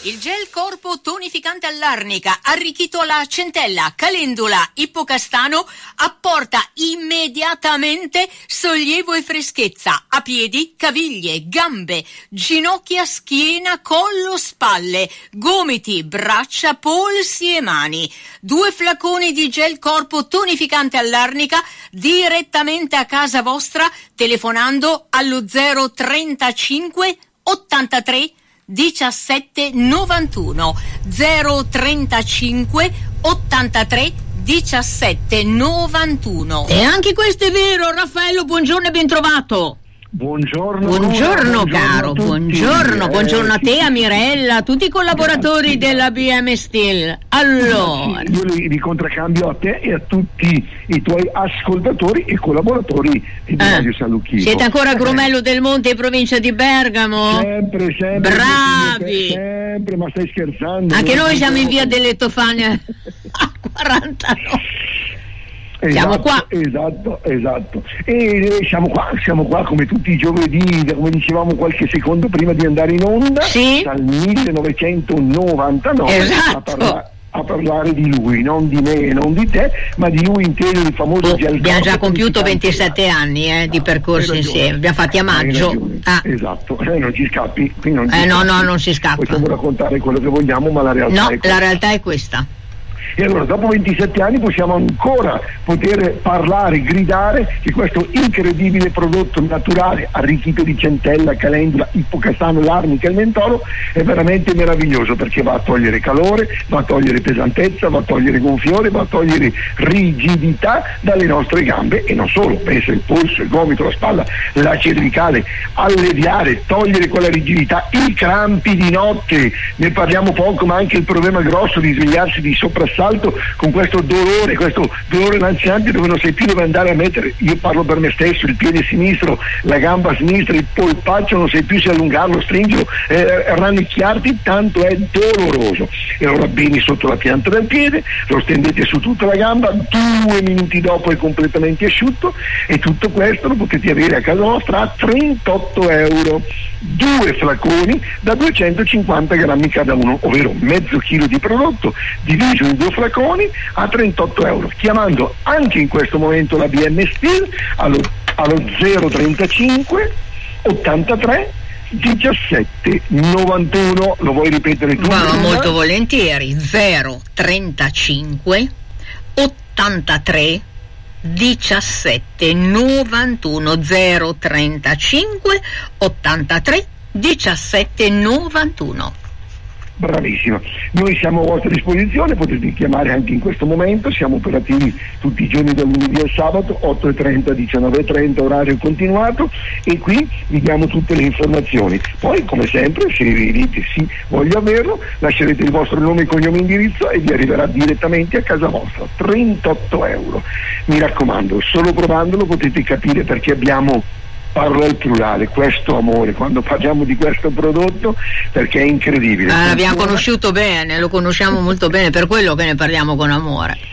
Il gel corpo tonificante all'arnica, arricchito alla centella, calendula, ippocastano, apporta immediatamente sollievo e freschezza a piedi, caviglie, gambe, ginocchia, schiena, collo, spalle, gomiti, braccia, polsi e mani. 2 flaconi di gel corpo tonificante all'arnica direttamente a casa vostra telefonando allo 035 83 17 91 035 83 17 91. E anche questo è vero. Raffaello, buongiorno e ben trovato. Buongiorno caro, buongiorno a te, a Mirella, a tutti i collaboratori della BM Steel. Allora, io li contraccambio a te e a tutti i tuoi ascoltatori e collaboratori di Radio San Lucchino. Siete ancora a Grumello del Monte, in provincia di Bergamo? Sempre. Bravi! Sempre, ma stai scherzando? Anche noi siamo in via delle Tofane a 49. Siamo qua. Esatto. E siamo qua come tutti i giovedì, come dicevamo qualche secondo prima di andare in onda, sì? Dal 1999, esatto. a parlare di lui, non di me, non di te, ma di lui intero, il famoso gel. Abbiamo già compiuto 27 anni di percorso insieme, abbiamo fatti a maggio. Esatto, non ci scappi. Non si scappa. Possiamo raccontare quello che vogliamo, ma la realtà è questa. La realtà è questa. E allora dopo 27 anni possiamo ancora poter parlare, gridare che questo incredibile prodotto naturale arricchito di centella, calendula, ippocastano, l'arnica e il mentolo è veramente meraviglioso, perché va a togliere calore, va a togliere pesantezza, va a togliere gonfiore, va a togliere rigidità dalle nostre gambe, e non solo, pensa il polso, il gomito, la spalla, la cervicale, alleviare, togliere quella rigidità, i crampi di notte, ne parliamo poco, ma anche il problema grosso di svegliarsi di soprassalto con questo dolore lanciante dove non sai più dove andare a mettere. Io parlo per me stesso: il piede sinistro, la gamba sinistra, il polpaccio, non sai più se allungarlo, stringerlo, rannicchiarti, tanto è doloroso. E allora bene sotto la pianta del piede, lo stendete su tutta la gamba, 2 minuti dopo è completamente asciutto, e tutto questo lo potete avere a casa vostra a 38 euro. 2 flaconi da 250 grammi cada uno, ovvero mezzo chilo di prodotto diviso in 2 flaconi a 38 euro, chiamando anche in questo momento la BM Steel allo 035 83 17 91. Lo vuoi ripetere tu? Molto volentieri. 035 83 17 91 035 83 17 91. Bravissima, noi siamo a vostra disposizione, potete chiamare anche in questo momento, siamo operativi tutti i giorni dal lunedì al sabato, 8:30, 19:30, orario continuato, e qui vi diamo tutte le informazioni. Poi, come sempre, se vi dite sì, voglio averlo, lascerete il vostro nome, cognome e indirizzo e vi arriverà direttamente a casa vostra. 38 euro. Mi raccomando, solo provandolo potete capire perché abbiamo, parlo al plurale, questo amore quando parliamo di questo prodotto, perché è incredibile. L'abbiamo conosciuto bene, lo conosciamo molto bene, per quello che ne parliamo con amore.